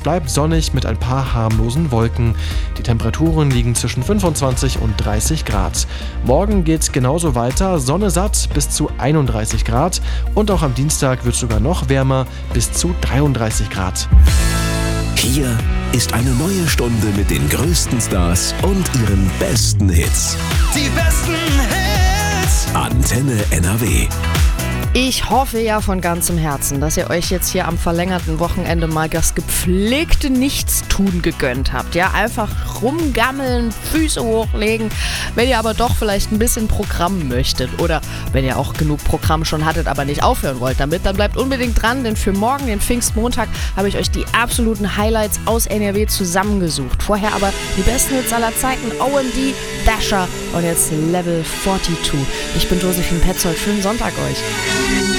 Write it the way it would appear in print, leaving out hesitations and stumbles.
bleibt sonnig mit ein paar harmlosen Wolken. Die Temperaturen liegen zwischen 25 und 30 Grad. Morgen geht's genauso weiter, Sonne satt bis zu 31 Grad. Und auch am Dienstag wird es sogar noch wärmer, bis zu 33 Grad. Hier ist eine neue Stunde mit den größten Stars und ihren besten Hits. Die besten Hits. Antenne NRW. Ich hoffe ja von ganzem Herzen, dass ihr euch jetzt hier am verlängerten Wochenende mal das gepflegte Nichtstun gegönnt habt. Ja, einfach rumgammeln, Füße hochlegen. Wenn ihr aber doch vielleicht ein bisschen Programm möchtet oder wenn ihr auch genug Programm schon hattet, aber nicht aufhören wollt damit, dann bleibt unbedingt dran, denn für morgen, den Pfingstmontag, habe ich euch die absoluten Highlights aus NRW zusammengesucht. Vorher aber die besten Hits aller Zeiten, OMD, Dasher und jetzt Level 42. Ich bin Josephine Petzold. Schönen Sonntag euch.